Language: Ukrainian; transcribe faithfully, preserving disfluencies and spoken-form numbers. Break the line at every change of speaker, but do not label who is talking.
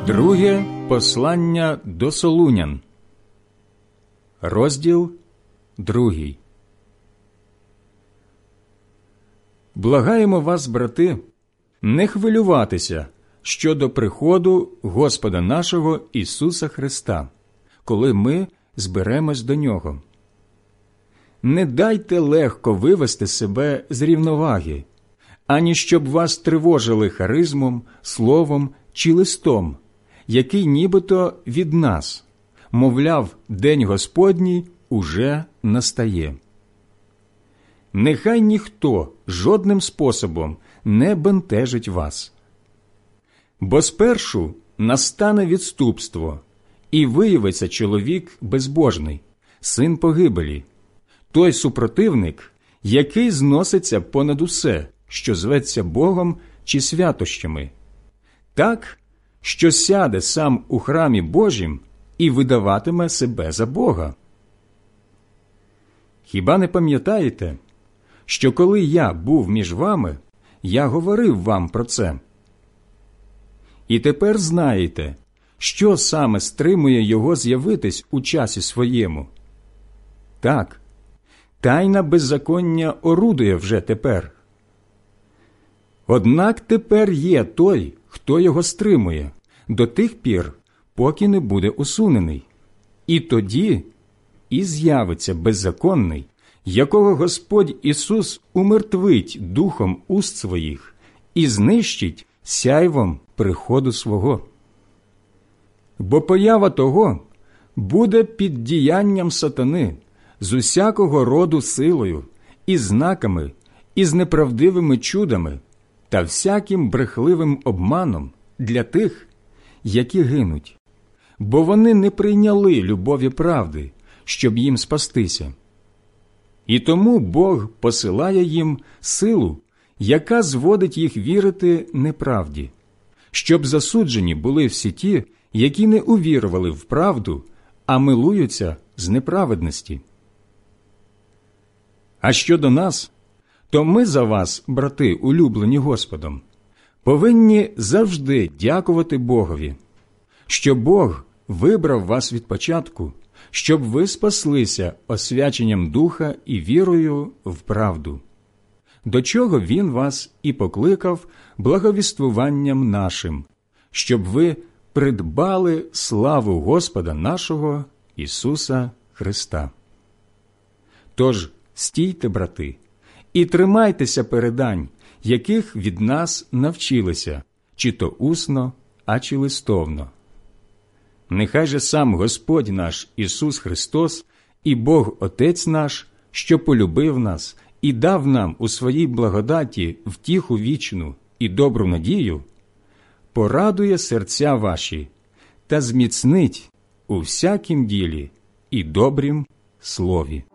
Друге послання до Солунян, розділ другий. Благаємо вас, брати, не хвилюватися щодо приходу Господа нашого Ісуса Христа, коли ми зберемось до Нього. Не дайте легко вивести себе з рівноваги, ані щоб вас тривожили харизмом, словом чи листом, який нібито від нас, мовляв, день Господній уже настає. Нехай ніхто жодним способом не бентежить вас. Бо спершу настане відступство, і виявиться чоловік безбожний, син погибелі, той супротивник, який зноситься понад усе, що зветься Богом чи святощами, так, що сяде сам у храмі Божім і видаватиме себе за Бога. Хіба не пам'ятаєте, що коли я був між вами, я говорив вам про це? І тепер знаєте, що саме стримує його з'явитись у часі своєму. Так, тайна беззаконня орудує вже тепер. Однак тепер є той, хто його стримує, до тих пір, поки не буде усунений. І тоді і з'явиться беззаконний, якого Господь Ісус умертвить духом уст своїх і знищить сяйвом приходу свого. Бо поява того буде під діянням сатани з усякого роду силою, і знаками, і з неправдивими чудами, та всяким брехливим обманом для тих, які гинуть, бо вони не прийняли любові правди, щоб їм спастися. І тому Бог посилає їм силу, яка зводить їх вірити неправді, щоб засуджені були всі ті, які не увірували в правду, а милуються з неправедності. А щодо нас, то ми за вас, брати, улюблені Господом, повинні завжди дякувати Богові, що Бог вибрав вас від початку, щоб ви спаслися освяченням Духа і вірою в правду, до чого Він вас і покликав благовіствуванням нашим, щоб ви придбали славу Господа нашого Ісуса Христа. Тож стійте, брати, і тримайтеся передань, яких від нас навчилися, чи то усно, а чи листовно. Нехай же сам Господь наш Ісус Христос і Бог Отець наш, що полюбив нас і дав нам у своїй благодаті втіху вічну і добру надію, порадує серця ваші та зміцнить у всякім ділі і добрім слові.